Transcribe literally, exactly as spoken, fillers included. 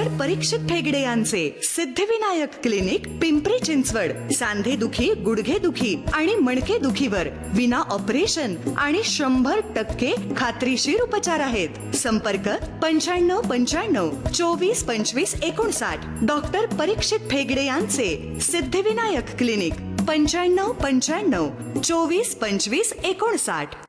Doctor परीक्षित ठेगडे यांचे Siddhivinayak clinic, Pimpri Chinchwad. सांधे दुखी, गुडघे दुखी आणि मणके दुखीवर विना ऑपरेशन आणि शंभर टक्के खात्रीशीर उपचार आहेत. संपर्क पंच्याण्णव पंच्याण्णव चोवीस पंचवीस एकोणसाठ. डॉक्टर परीक्षित ठेगडे यांचे सिद्धिविनायक क्लिनिक, पंच्याण्णव पंच्याण्णव चोवीस पंचवीस एकोणसाठ.